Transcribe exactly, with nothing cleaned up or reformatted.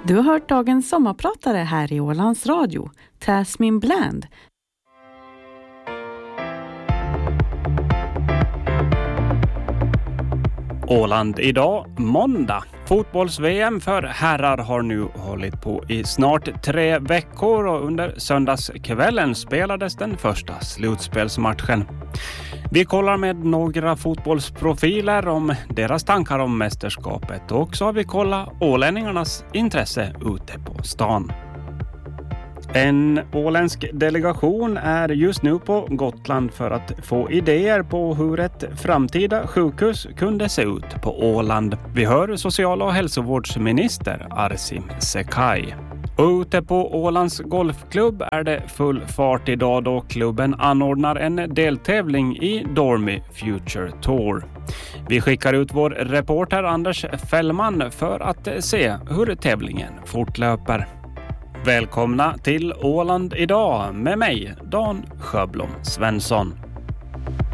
Du har hört dagens sommarpratare här i Ålands Radio, Tasmin Bland. Åland idag, måndag. Fotbolls-V M för herrar har nu hållit på i snart tre veckor och under söndagskvällen spelades den första slutspelsmatchen. Vi kollar med några fotbollsprofiler om deras tankar om mästerskapet och så har vi kollat ålänningarnas intresse ute på stan. En åländsk delegation är just nu på Gotland för att få idéer på hur ett framtida sjukhus kunde se ut på Åland. Vi hör social- och hälsovårdsminister Arsim Sekai. Och ute på Ålands golfklubb är det full fart idag då klubben anordnar en deltävling i Dormy Future Tour. Vi skickar ut vår reporter Anders Fällman för att se hur tävlingen fortlöper. Välkomna till Åland idag med mig, Dan Sjöblom Svensson.